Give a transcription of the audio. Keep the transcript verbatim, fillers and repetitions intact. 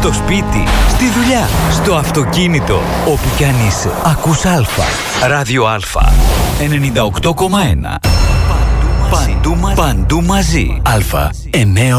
στο σπίτι, στη δουλειά, στο αυτοκίνητο, όπου κι αν είσαι. Ακούς Α. Ράδιο Α. ενενήντα οκτώ κόμμα ένα. Παντού μαζί. Παντού μαζί. Α. εννέα.